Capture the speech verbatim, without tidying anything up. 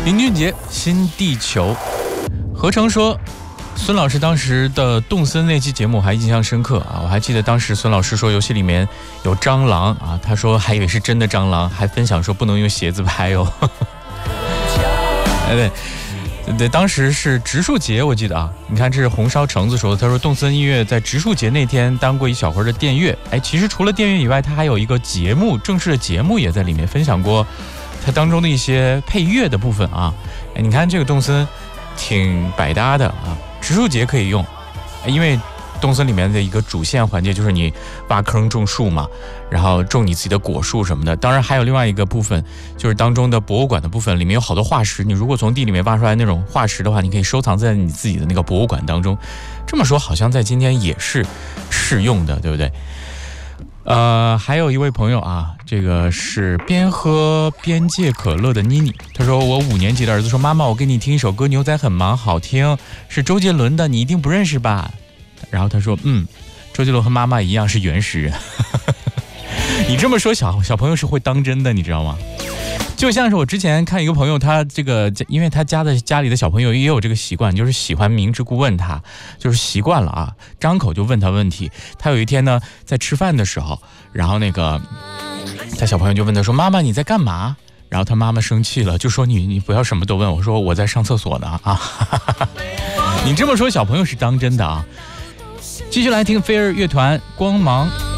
林俊杰《新地球》，何成说，孙老师当时的动森那期节目还印象深刻啊！我还记得当时孙老师说游戏里面有蟑螂啊，他说还以为是真的蟑螂，还分享说不能用鞋子拍哦。哎对。对，当时是植树节，我记得啊。你看，这是红烧橙子说的，他说动森音乐在植树节那天当过一小会儿的电乐。哎，其实除了电乐以外，他还有一个节目，正式的节目也在里面分享过他当中的一些配乐的部分啊。哎，你看这个动森挺百搭的啊，植树节可以用，因为动森里面的一个主线环节就是你挖坑种树嘛，然后种你自己的果树什么的。当然还有另外一个部分，就是当中的博物馆的部分，里面有好多化石，你如果从地里面挖出来那种化石的话，你可以收藏在你自己的那个博物馆当中。这么说好像在今天也是适用的，对不对？呃，还有一位朋友啊，这个是边喝边戒可乐的妮妮，他说我五年级的儿子说，妈妈我给你听一首歌，牛仔很忙，好听，是周杰伦的，你一定不认识吧？然后他说嗯，周杰伦和妈妈一样是原始人。你这么说小小朋友是会当真的，你知道吗？就像是我之前看一个朋友，他这个因为他家的家里的小朋友也有这个习惯，就是喜欢明知故问他，就是习惯了啊，张口就问他问题。他有一天呢在吃饭的时候，然后那个他小朋友就问他说，妈妈你在干嘛？然后他妈妈生气了，就说你你不要什么都问我，说我在上厕所呢啊。你这么说小朋友是当真的啊。继续来听飞儿乐团光芒。